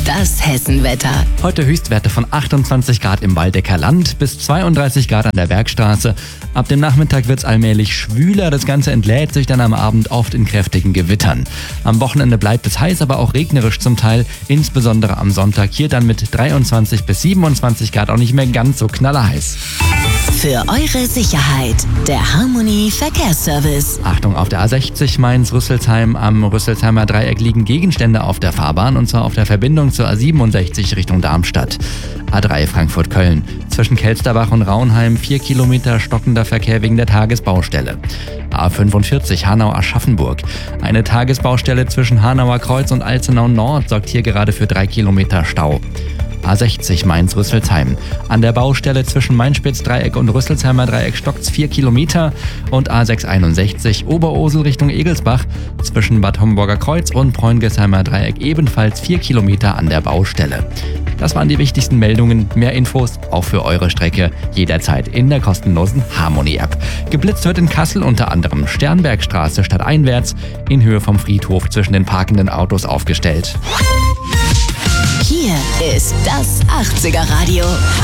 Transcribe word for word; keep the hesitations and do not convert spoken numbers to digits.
Das Hessenwetter. Heute Höchstwerte von achtundzwanzig Grad im Waldecker Land bis zweiunddreißig Grad an der Bergstraße. Ab dem Nachmittag wird es allmählich schwüler. Das Ganze entlädt sich dann am Abend oft in kräftigen Gewittern. Am Wochenende bleibt es heiß, aber auch regnerisch zum Teil. Insbesondere am Sonntag hier dann mit dreiundzwanzig bis siebenundzwanzig Grad auch nicht mehr ganz so knallerheiß. Für eure Sicherheit, der Harmony Verkehrsservice. Achtung, auf der A sechzig Mainz-Rüsselsheim am Rüsselsheimer Dreieck liegen Gegenstände auf der Fahrbahn, und zwar auf der Verbindung zur A siebenundsechzig Richtung Darmstadt. A drei Frankfurt-Köln. Zwischen Kelsterbach und Raunheim vier Kilometer stockender Verkehr wegen der Tagesbaustelle. A fünfundvierzig Hanau-Aschaffenburg. Eine Tagesbaustelle zwischen Hanauer Kreuz und Alzenau Nord sorgt hier gerade für drei Kilometer Stau. A sechzig Mainz-Rüsselsheim. An der Baustelle zwischen Mainspitz-Dreieck und Rüsselsheimer Dreieck stockt's vier Kilometer. Und A sechshunderteinundsechzig Oberursel Richtung Egelsbach. Zwischen Bad Homburger Kreuz und Preungesheimer Dreieck ebenfalls vier Kilometer an der Baustelle. Das waren die wichtigsten Meldungen. Mehr Infos auch für eure Strecke jederzeit in der kostenlosen Harmony-App. Geblitzt wird in Kassel unter anderem Sternbergstraße stadteinwärts in Höhe vom Friedhof zwischen den parkenden Autos aufgestellt. Hier ist das achtziger Radio.